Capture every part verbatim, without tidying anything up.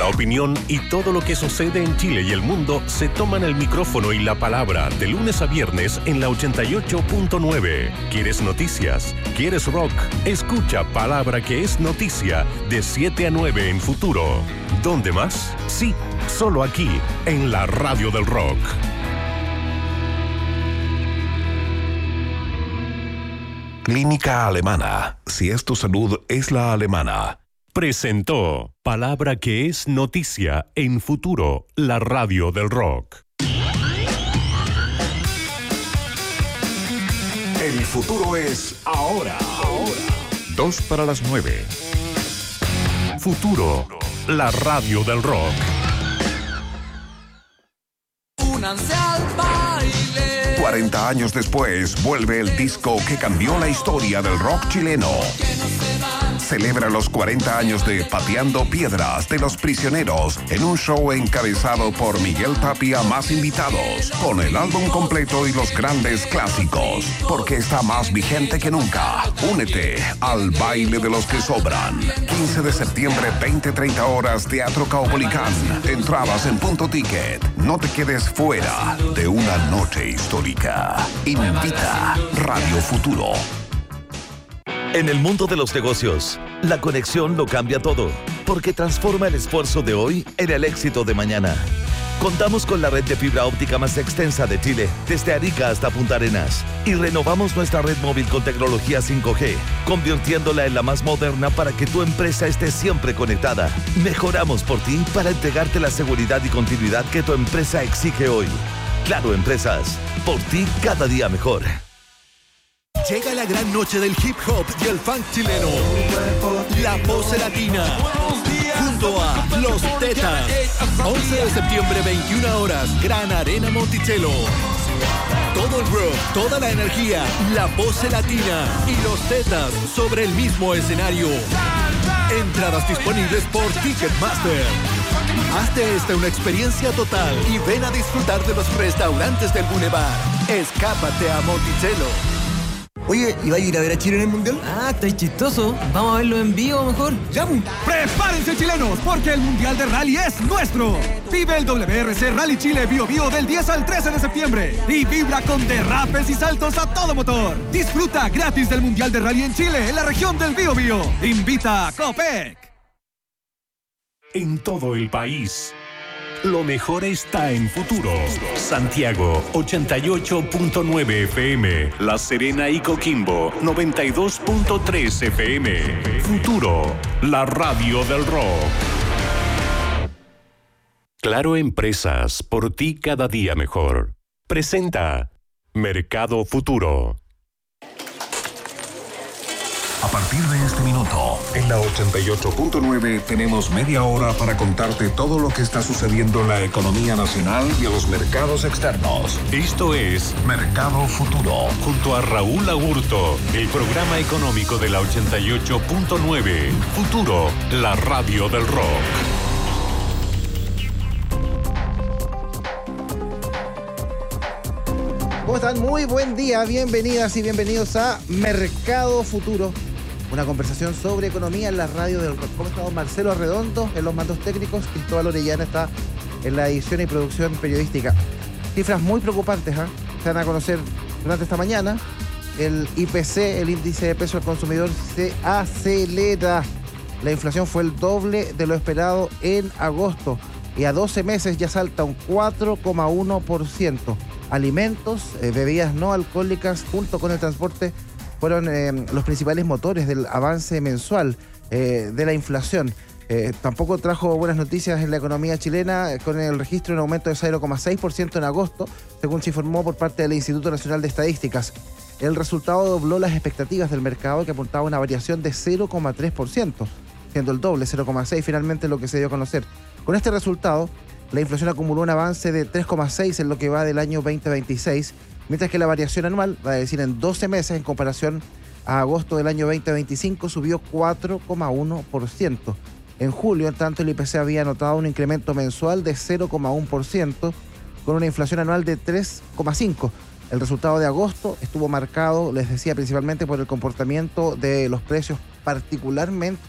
La opinión y todo lo que sucede en Chile y el mundo se toman el micrófono y la palabra de lunes a viernes en la ochenta y ocho punto nueve. ¿Quieres noticias? ¿Quieres rock? Escucha Palabra que es noticia de siete a nueve en Futuro. ¿Dónde más? Sí, solo aquí, en la Radio del Rock. Clínica Alemana. Si es tu salud, es la alemana. Presentó Palabra que es noticia en Futuro, la Radio del Rock. El futuro es ahora. Ahora. Dos para las nueve. Futuro, la Radio del Rock. Únanse al baile. cuarenta años después, vuelve el disco que cambió la historia del rock chileno. Celebra los cuarenta años de Pateando Piedras de Los Prisioneros en un show encabezado por Miguel Tapia más invitados, con el álbum completo y los grandes clásicos, porque está más vigente que nunca. Únete al baile de los que sobran. quince de septiembre, veinte treinta horas, Teatro Caupolicán. Entradas en Punto Ticket. No te quedes fuera de una noche histórica. Invita Radio Futuro. En el mundo de los negocios, la conexión lo cambia todo, porque transforma el esfuerzo de hoy en el éxito de mañana. Contamos con la red de fibra óptica más extensa de Chile, desde Arica hasta Punta Arenas, y renovamos nuestra red móvil con tecnología cinco G, convirtiéndola en la más moderna para que tu empresa esté siempre conectada. Mejoramos por ti para entregarte la seguridad y continuidad que tu empresa exige hoy. Claro Empresas, por ti cada día mejor. Llega la gran noche del hip hop y el funk chileno. La Pose Latina. Junto a Los Tetas. once de septiembre, veintiuna horas. Gran Arena Monticello. Todo el rock, toda la energía. La Pose Latina y Los Tetas sobre el mismo escenario. Entradas disponibles por Ticketmaster. Hazte esta una experiencia total y ven a disfrutar de los restaurantes del Boulevard. Escápate a Monticello. Oye, ¿y va a ir a ver a Chile en el Mundial? Ah, estáis chistoso. Vamos a verlo en vivo mejor. ¡Ya! ¡Prepárense, chilenos! Porque el Mundial de Rally es nuestro. Vive el W R C Rally Chile Bio Bio del diez al trece de septiembre. Y vibra con derrapes y saltos a todo motor. Disfruta gratis del Mundial de Rally en Chile, en la región del Bio Bio. Invita a Copec. En todo el país, lo mejor está en Futuro. Santiago, ochenta y ocho punto nueve F M. La Serena y Coquimbo, noventa y dos punto tres F M. Futuro, la radio del rock. Claro Empresas, por ti cada día mejor. Presenta Mercado Futuro. A partir de este minuto, en la ochenta y ocho punto nueve tenemos media hora para contarte todo lo que está sucediendo en la economía nacional y en los mercados externos. Esto es Mercado Futuro. Junto a Raúl Agurto, el programa económico de la ochenta y ocho punto nueve. Futuro, la radio del rock. ¿Cómo están? Muy buen día, bienvenidas y bienvenidos a Mercado Futuro. Una conversación sobre economía en la radio del rock. ¿Cómo estamos? Marcelo Arredondo en los mandos técnicos. Cristóbal Orellana está en la edición y producción periodística. Cifras muy preocupantes, ¿eh? Se van a conocer durante esta mañana. El I P C, el índice de precio al consumidor, se acelera. La inflación fue el doble de lo esperado en agosto. Y a doce meses ya salta un cuatro coma uno por ciento. Alimentos, eh, bebidas no alcohólicas, junto con el transporte, fueron eh, los principales motores del avance mensual eh, de la inflación. Eh, tampoco trajo buenas noticias en la economía chilena, eh, con el registro de un aumento de cero coma seis por ciento en agosto, según se informó por parte del Instituto Nacional de Estadísticas. El resultado dobló las expectativas del mercado, que apuntaba a una variación de cero coma tres por ciento, siendo el doble, cero coma seis por ciento finalmente lo que se dio a conocer. Con este resultado, la inflación acumuló un avance de tres coma seis en lo que va del año veinte veintiséis, mientras que la variación anual, va a decir en doce meses en comparación a agosto del año veinte veinticinco, subió cuatro coma uno por ciento. En julio, en tanto, el I P C había anotado un incremento mensual de cero coma uno por ciento, con una inflación anual de tres coma cinco por ciento. El resultado de agosto estuvo marcado, les decía, principalmente por el comportamiento de los precios, particularmente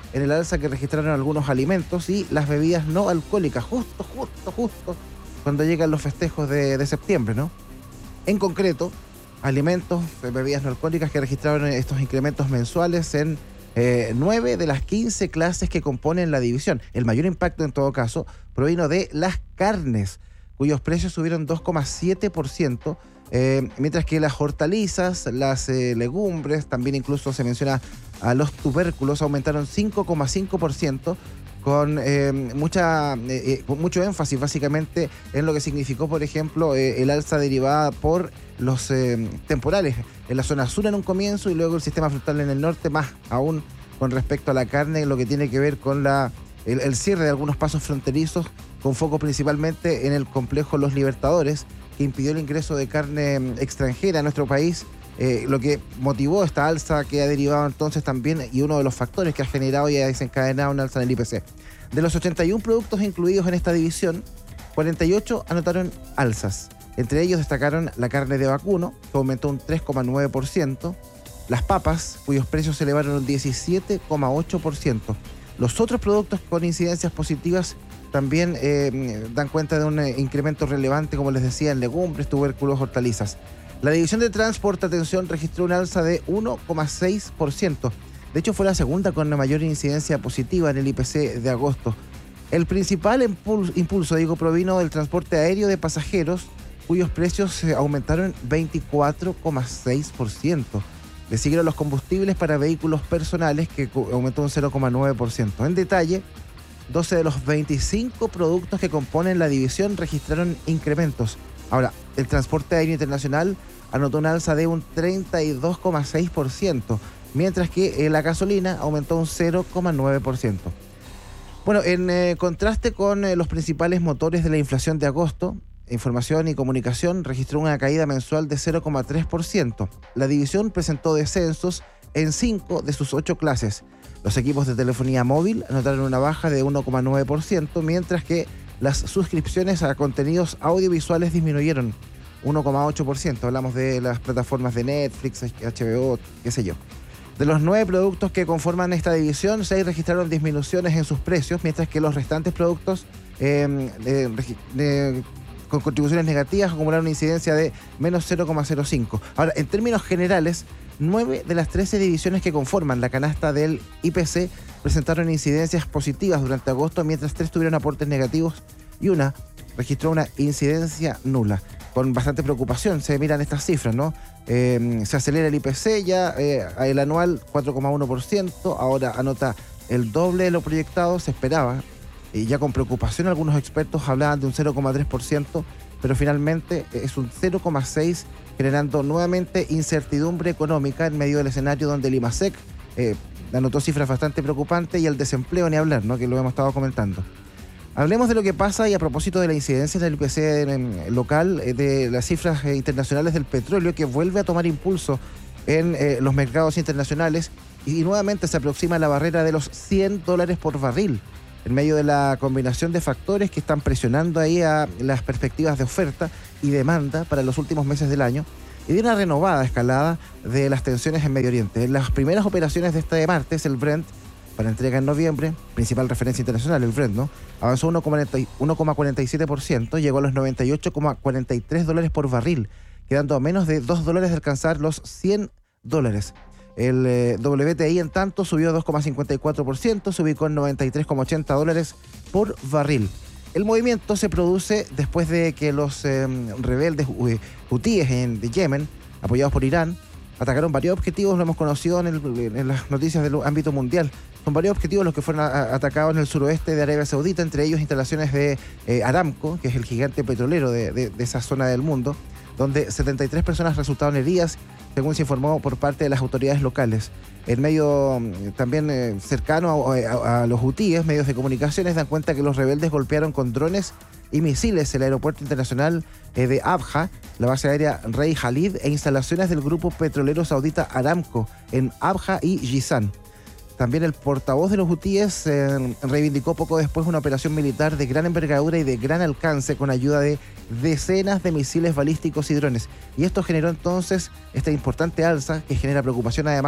en el alza que registraron algunos alimentos y las bebidas no alcohólicas, justo, justo, justo cuando llegan los festejos de, de septiembre, ¿no? En concreto, alimentos, bebidas no alcohólicas que registraron estos incrementos mensuales en eh, nueve de las quince clases que componen la división. El mayor impacto, en todo caso, provino de las carnes, cuyos precios subieron dos coma siete por ciento, eh, mientras que las hortalizas, las eh, legumbres, también incluso se menciona a los tubérculos, aumentaron cinco coma cinco por ciento, con eh, mucha, eh, mucho énfasis básicamente en lo que significó, por ejemplo, eh, el alza derivada por los eh, temporales en la zona sur en un comienzo y luego el sistema frutal en el norte, más aún con respecto a la carne, lo que tiene que ver con la, el, el cierre de algunos pasos fronterizos, con foco principalmente en el complejo Los Libertadores, que impidió el ingreso de carne extranjera a nuestro país, eh, lo que motivó esta alza que ha derivado entonces también, y uno de los factores que ha generado y ha desencadenado una alza en el I P C. De los ochenta y uno productos incluidos en esta división, cuarenta y ocho anotaron alzas. Entre ellos destacaron la carne de vacuno, que aumentó un tres coma nueve por ciento, las papas, cuyos precios se elevaron un diecisiete coma ocho por ciento. Los otros productos con incidencias positivas también eh, dan cuenta de un eh, incremento relevante, como les decía, en legumbres, tubérculos, hortalizas. La división de transporte, atención, registró una alza de uno coma seis por ciento. De hecho, fue la segunda con la mayor incidencia positiva en el I P C de agosto. El principal impulso, impulso digo, provino del transporte aéreo de pasajeros, cuyos precios eh, aumentaron veinticuatro coma seis por ciento. Le siguieron los combustibles para vehículos personales, que aumentó un cero coma nueve por ciento. En detalle, doce de los veinticinco productos que componen la división registraron incrementos. Ahora, el transporte aéreo internacional anotó una alza de un treinta y dos coma seis por ciento, mientras que eh, la gasolina aumentó un cero coma nueve por ciento. Bueno, en eh, contraste con eh, los principales motores de la inflación de agosto, Información y Comunicación registró una caída mensual de cero coma tres por ciento. La división presentó descensos en cinco de sus ocho clases. Los equipos de telefonía móvil anotaron una baja de uno coma nueve por ciento, mientras que las suscripciones a contenidos audiovisuales disminuyeron uno coma ocho por ciento. Hablamos de las plataformas de Netflix, H B O, qué sé yo. De los nueve productos que conforman esta división, seis registraron disminuciones en sus precios, mientras que los restantes productos eh, de, de, con contribuciones negativas acumularon una incidencia de menos cero coma cero cinco. Ahora, en términos generales, nueve de las trece divisiones que conforman la canasta del I P C presentaron incidencias positivas durante agosto, mientras tres tuvieron aportes negativos y una registró una incidencia nula. Con bastante preocupación se miran estas cifras, ¿no? Eh, se acelera el I P C ya, eh, el anual cuatro coma uno por ciento, ahora anota el doble de lo proyectado, se esperaba. Y ya con preocupación algunos expertos hablaban de un cero coma tres por ciento, pero finalmente es un cero coma seis por ciento, generando nuevamente incertidumbre económica en medio del escenario donde el IMASEC eh, anotó cifras bastante preocupantes y el desempleo ni hablar, ¿no? Que lo hemos estado comentando. Hablemos de lo que pasa y a propósito de la incidencia del I P C en, en, local, eh, de las cifras eh, internacionales del petróleo, que vuelve a tomar impulso en eh, los mercados internacionales y, y nuevamente se aproxima la barrera de los cien dólares por barril, en medio de la combinación de factores que están presionando ahí a las perspectivas de oferta y demanda para los últimos meses del año, y de una renovada escalada de las tensiones en Medio Oriente. En las primeras operaciones de este martes, el Brent, para entrega en noviembre, principal referencia internacional, el Brent, ¿no?, avanzó uno coma cuarenta y siete por ciento, llegó a los noventa y ocho coma cuarenta y tres dólares por barril, quedando a menos de dos dólares de alcanzar los cien dólares. El eh, W T I, en tanto, subió dos coma cincuenta y cuatro por ciento, se ubicó en noventa y tres coma ochenta dólares por barril. El movimiento se produce después de que los eh, rebeldes hutíes en de Yemen, apoyados por Irán, atacaron varios objetivos, lo hemos conocido en, el, en las noticias del ámbito mundial. Son varios objetivos los que fueron a, a, atacados en el suroeste de Arabia Saudita, entre ellos instalaciones de eh, Aramco, que es el gigante petrolero de, de, de esa zona del mundo, donde setenta y tres personas resultaron heridas, según se informó por parte de las autoridades locales. En medio también eh, cercano a, a, a los hutíes, medios de comunicaciones dan cuenta que los rebeldes golpearon con drones y misiles el aeropuerto internacional eh, de Abha, la base aérea Rey Khalid e instalaciones del grupo petrolero saudita Aramco en Abha y Jizan. También el portavoz de los hutíes eh, reivindicó poco después una operación militar de gran envergadura y de gran alcance con ayuda de decenas de misiles balísticos y drones. Y esto generó entonces esta importante alza que genera preocupación además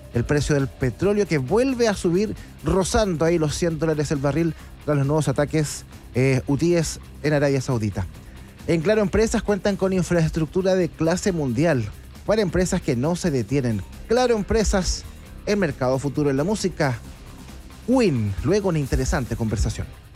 el precio del petróleo que vuelve a subir, rozando ahí los cien dólares el barril tras los nuevos ataques eh, hutíes en Arabia Saudita. En Claro Empresas cuentan con infraestructura de clase mundial para empresas que no se detienen. Claro Empresas, el mercado futuro en la música. Queen, luego una interesante conversación.